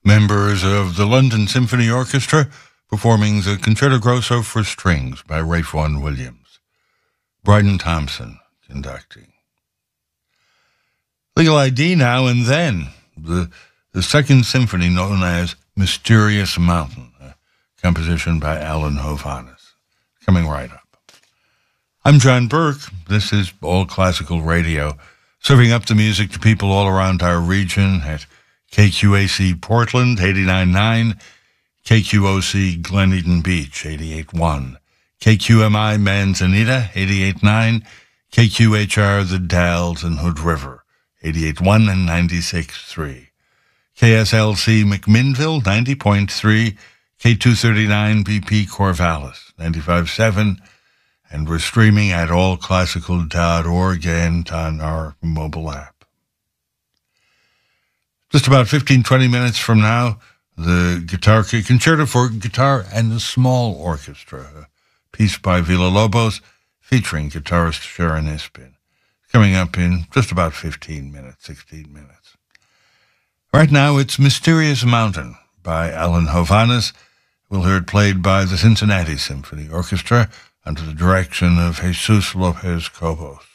Members of the London Symphony Orchestra performing the Concerto Grosso for Strings by Ralph Vaughan Williams. Bryden Thompson conducting. Legal ID now and then. The second symphony known as Mysterious Mountain, a composition by Alan Hovhaness. Coming right up. I'm John Burke. This is All Classical Radio, serving up the music to people all around our region at KQAC Portland, 89.9, KQOC Glen Eden Beach, 88.1, KQMI Manzanita, 88.9, KQHR The Dalles and Hood River, 88.1 and 96.3, KSLC McMinnville, 90.3, K239 BP Corvallis, 95.7, and we're streaming at allclassical.org and on our mobile app. Just about 15-20 minutes from now, the guitar concerto for guitar and the small orchestra, a piece by Villa-Lobos featuring guitarist Sharon Ispin. Coming up in just about 15 minutes, 16 minutes. Right now, it's Mysterious Mountain by Alan Hovhaness. We'll hear it played by the Cincinnati Symphony Orchestra under the direction of Jesus Lopez Cobos.